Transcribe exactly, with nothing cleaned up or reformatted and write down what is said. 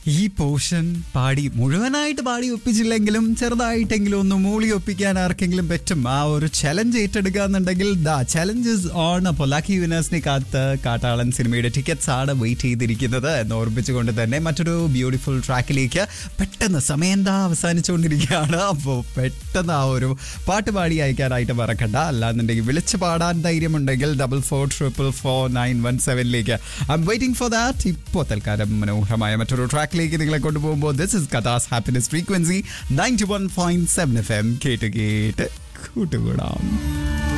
ഈ പോർഷൻ പാടി മുഴുവനായിട്ട് പാടി ഒപ്പിച്ചില്ലെങ്കിലും ചെറുതായിട്ടെങ്കിലും ഒന്ന് മൂളി ഒപ്പിക്കാൻ ആർക്കെങ്കിലും പറ്റും. ആ ഒരു ചലഞ്ച് ഏറ്റെടുക്കുക എന്നുണ്ടെങ്കിൽ ദ ചലഞ്ചസ് ഓൺ. അപ്പോൾ ലക്കി വിനേഴ്സിനെ കാത്ത് കാട്ടാളൻ സിനിമയുടെ ടിക്കറ്റ്സ് ആണ് വെയിറ്റ് ചെയ്തിരിക്കുന്നത് എന്ന് ഓർമ്മിച്ചുകൊണ്ട് തന്നെ മറ്റൊരു ബ്യൂട്ടിഫുൾ ട്രാക്കിലേക്ക് പെട്ടെന്ന് സമയം എന്താ അവസാനിച്ചുകൊണ്ടിരിക്കുകയാണ്. അപ്പോൾ പെട്ടെന്ന് ആ ഒരു പാട്ട് പാടി അയക്കാനായിട്ട് മറക്കണ്ട. അല്ലാന്നുണ്ടെങ്കിൽ വിളിച്ച് പാടാൻ ധൈര്യമുണ്ടെങ്കിൽ double four triple four nine one സെവനിലേക്ക് I M waiting for that. ഇപ്പോൾ തൽക്കാലം മനോഹരമായ മറ്റൊരു ട്രാക്കിലേക്ക് നിങ്ങളെ കൊണ്ടുപോകുമ്പോൾ this is കഥാസ് happiness frequency ninety one point seven F M കേട്ട് കേട്ട് കൂട്ടുകൂടാം.